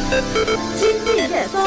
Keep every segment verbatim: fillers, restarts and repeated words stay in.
今日热搜。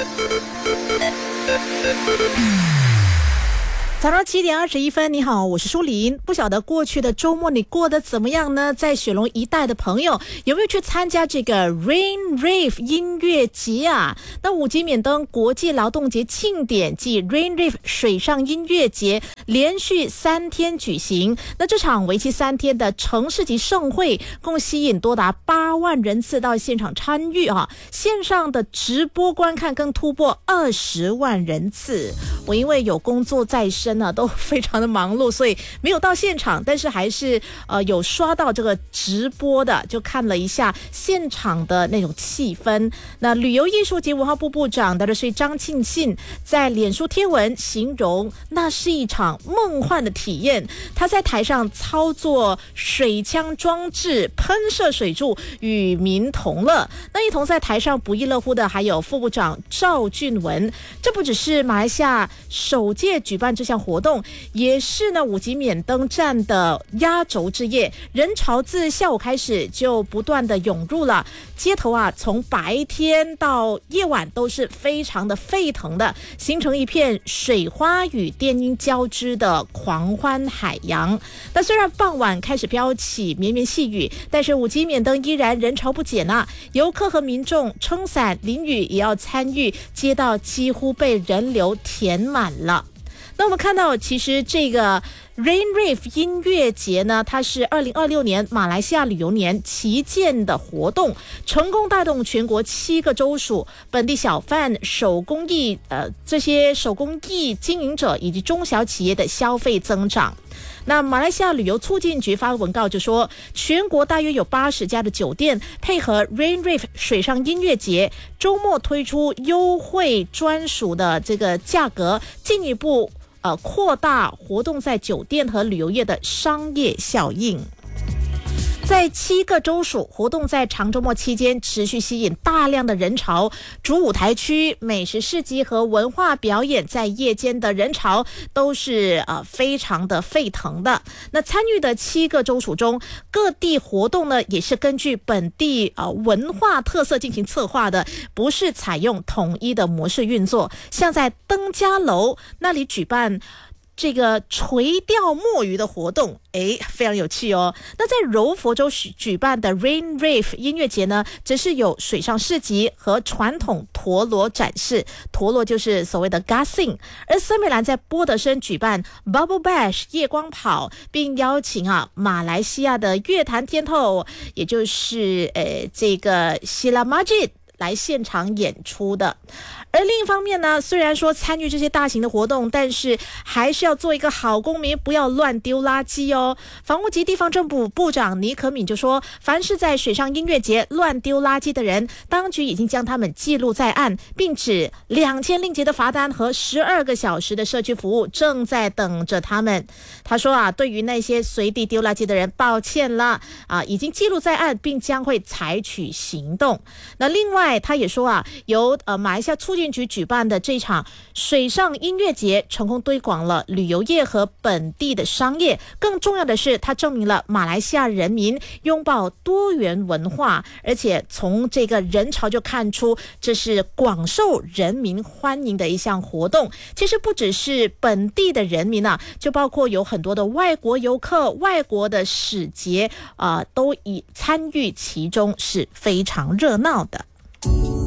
早上七点二十一分，你好，我是舒琳。不晓得过去的周末你过得怎么样呢？在雪隆一带的朋友有没有去参加这个 Rain Rave 音乐节啊？那五级免登国际劳动节庆典暨 Rain Rave 水上音乐节连续三天举行。那这场为期三天的城市级盛会，共吸引多达八万人次到现场参与啊！线上的直播观看更突破二十万人次。我因为有工作在身呢，都非常的忙碌，所以没有到现场，但是还是呃有刷到这个直播的，就看了一下现场的那种气氛。那旅游艺术及文化部部长的是张庆信在脸书贴文形容那是一场梦幻的体验。他在台上操作水枪装置喷射水柱，与民同乐。那一同在台上不亦乐乎的还有副部长赵俊文。这不只是马来西亚首届举办这项活动，也是呢五级免登站的压轴之夜，人潮自下午开始就不断的涌入了街头啊，从白天到夜晚都是非常的沸腾的，形成一片水花与电音交织的狂欢海洋。那虽然傍晚开始飘起绵绵细雨，但是五级免登依然人潮不减啊，游客和民众撑伞淋雨也要参与，街道几乎被人流填满了。那我们看到其实这个 Rain Rave 音乐节呢，它是二零二六年马来西亚旅游年旗舰的活动，成功带动全国七个州属本地小贩、手工艺呃这些手工艺经营者以及中小企业的消费增长。那马来西亚旅游促进局发文告就说，全国大约有八十家的酒店配合 Rain Rave 水上音乐节，周末推出优惠专属的这个价格，进一步呃扩大活动在酒店和旅游业的商业效应。在七个州属，活动在长周末期间持续吸引大量的人潮，主舞台区、美食市集和文化表演在夜间的人潮都是呃非常的沸腾的。那参与的七个州属中，各地活动呢也是根据本地呃文化特色进行策划的，不是采用统一的模式运作。像在登嘉楼那里举办这个垂钓墨鱼的活动，诶，非常有趣哦。那在柔佛州举办的 Rain Rave 音乐节呢，则是有水上市集和传统陀螺展示，陀螺就是所谓的 Gasing。而森美兰在波德森举办 Bubble Bash 夜光跑，并邀请啊马来西亚的乐坛天后，也就是呃这个希拉马吉来现场演出的。而另一方面呢，虽然说参与这些大型的活动，但是还是要做一个好公民，不要乱丢垃圾哦。房屋及地方政府部长倪可敏就说，凡是在水上音乐节乱丢垃圾的人，当局已经将他们记录在案，并指两千令吉的罚单和十二个小时的社区服务正在等着他们。他说啊，对于那些随地丢垃圾的人，抱歉了啊，已经记录在案，并将会采取行动。那另外他也说啊，由呃马来西亚促进局举办的这场水上音乐节成功推广了旅游业和本地的商业，更重要的是它证明了马来西亚人民拥抱多元文化，而且从这个人潮就看出这是广受人民欢迎的一项活动。其实不只是本地的人民啊，就包括有很多的外国游客、外国的使节啊、呃，都已参与其中，是非常热闹的。